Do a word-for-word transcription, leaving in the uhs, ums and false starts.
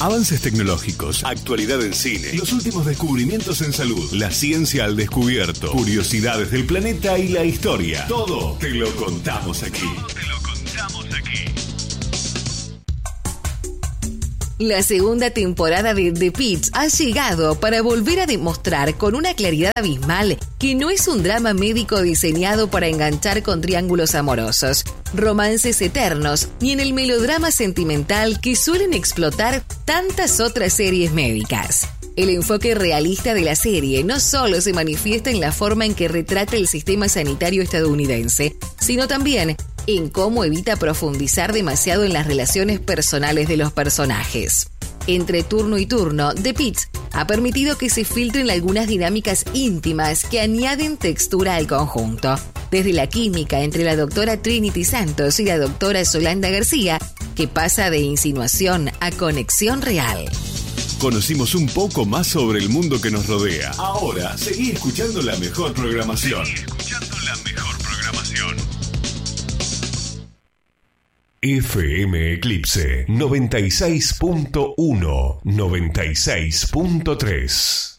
Avances tecnológicos, actualidad en cine, los últimos descubrimientos en salud, la ciencia al descubierto, curiosidades del planeta y la historia. Todo te lo contamos aquí. Todo te lo contamos aquí. La segunda temporada de The Pitch ha llegado para volver a demostrar con una claridad abismal que no es un drama médico diseñado para enganchar con triángulos amorosos, romances eternos, ni en el melodrama sentimental que suelen explotar tantas otras series médicas. El enfoque realista de la serie no solo se manifiesta en la forma en que retrata el sistema sanitario estadounidense, sino también en cómo evita profundizar demasiado en las relaciones personales de los personajes. Entre turno y turno, The Pitch ha permitido que se filtren algunas dinámicas íntimas que añaden textura al conjunto, desde la química entre la doctora Trinity Santos y la doctora Yolanda García, que pasa de insinuación a conexión real. Conocimos un poco más sobre el mundo que nos rodea. Ahora, seguí escuchando la mejor programación. Seguí escuchando la mejor programación. F M Eclipse noventa y seis punto uno, noventa y seis punto tres.